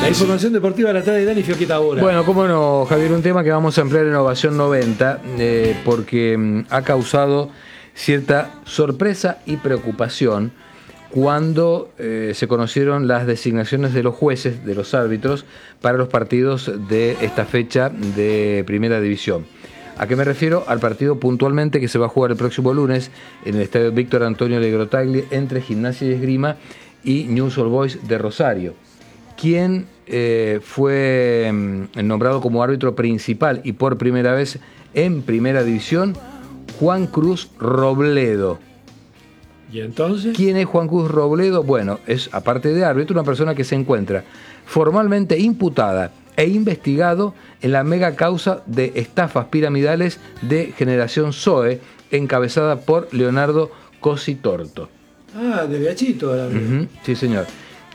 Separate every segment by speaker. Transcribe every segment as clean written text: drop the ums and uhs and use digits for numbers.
Speaker 1: La información deportiva la trae Dani Fioqueta ahora.
Speaker 2: Bueno, cómo no, Javier, un tema que vamos a ampliar en Ovación 90, porque ha causado cierta sorpresa y preocupación cuando se conocieron las designaciones de los jueces, de los árbitros, para los partidos de esta fecha de Primera División. ¿A qué me refiero? Al partido puntualmente que se va a jugar el próximo lunes en el estadio Víctor Antonio Legrotaglie entre Gimnasia y Esgrima y Newell's Old Boys de Rosario. Quien fue nombrado como árbitro principal y por primera vez en Primera División, Juan Cruz Robledo.
Speaker 1: ¿Y entonces?
Speaker 2: ¿Quién es Juan Cruz Robledo? Bueno, es, aparte de árbitro, una persona que se encuentra formalmente imputada e investigado en la mega causa de estafas piramidales de Generación Zoe, encabezada por Leonardo Cositorto.
Speaker 1: Ah, de Gachito.
Speaker 2: Sí, señor.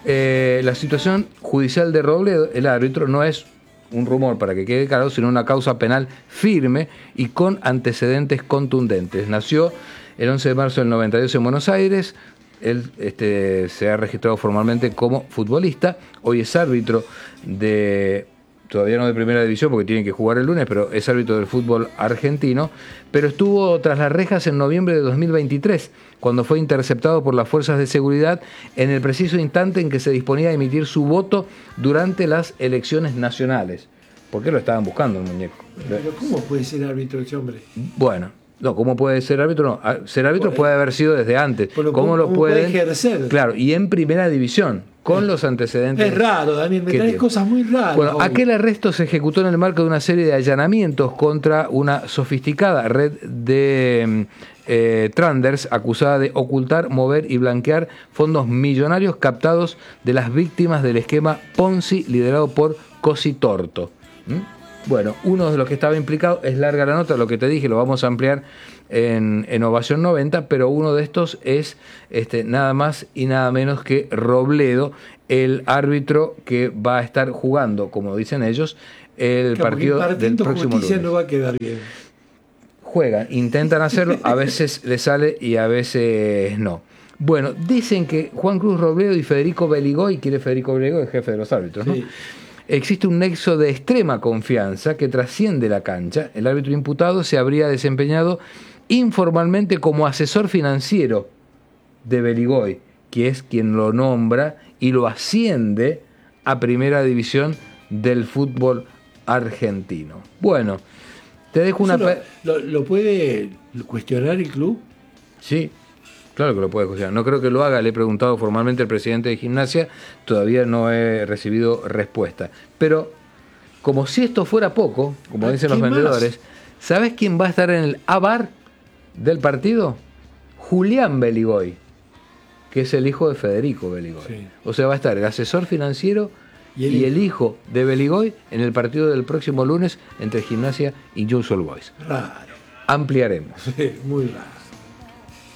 Speaker 2: La situación judicial de Robledo, el árbitro, no es un rumor para que quede claro, sino una causa penal firme y con antecedentes contundentes. Nació el 11 de marzo del 92 en Buenos Aires. Él se ha registrado formalmente como futbolista. Hoy es árbitro todavía no de Primera División porque tienen que jugar el lunes, pero es árbitro del fútbol argentino. Pero estuvo tras las rejas en noviembre de 2023, cuando fue interceptado por las fuerzas de seguridad en el preciso instante en que se disponía a emitir su voto durante las elecciones nacionales. ¿Por qué lo estaban buscando el muñeco?
Speaker 1: Pero ¿cómo puede ser árbitro ese hombre?
Speaker 2: Bueno, no, ¿cómo puede ser árbitro? No, ser árbitro puede haber sido desde antes. ¿Cómo lo puede
Speaker 1: ejercer?
Speaker 2: Claro, y en Primera División, con los antecedentes.
Speaker 1: Es raro, Daniel, me traes cosas muy raras.
Speaker 2: Bueno,
Speaker 1: hoy.
Speaker 2: aquel arresto se ejecutó en el marco de una serie de allanamientos contra una sofisticada red de traders acusada de ocultar, mover y blanquear fondos millonarios captados de las víctimas del esquema Ponzi liderado por Cositorto. Bueno, uno de los que estaba implicado, es larga la nota, lo que te dije, lo vamos a ampliar en Ovación 90, pero uno de estos es nada más y nada menos que Robledo, el árbitro que va a estar jugando, como dicen ellos, el partido del próximo lunes.
Speaker 1: No va a quedar bien.
Speaker 2: Juegan, intentan hacerlo, a veces le sale y a veces no. Bueno, dicen que Juan Cruz Robledo y Federico Beligoy, ¿quién es Federico Beligoy? El jefe de los árbitros, ¿no? Sí. Existe un nexo de extrema confianza que trasciende la cancha. El árbitro imputado se habría desempeñado informalmente como asesor financiero de Beligoy, que es quien lo nombra y lo asciende a Primera División del fútbol argentino. Bueno, te dejo una...
Speaker 1: ¿Lo puede cuestionar el club?
Speaker 2: Sí. Claro que lo puede cuestionar. No creo que lo haga. Le he preguntado formalmente al presidente de Gimnasia. Todavía no he recibido respuesta. Pero, como si esto fuera poco, como dicen los vendedores, ¿sabes quién va a estar en el AVAR del partido? Julián Beligoy, que es el hijo de Federico Beligoy. Sí. O sea, va a estar el asesor financiero y el hijo de Beligoy en el partido del próximo lunes entre Gimnasia y Newell's Old Boys.
Speaker 1: Raro.
Speaker 2: Ampliaremos.
Speaker 1: Sí, muy raro.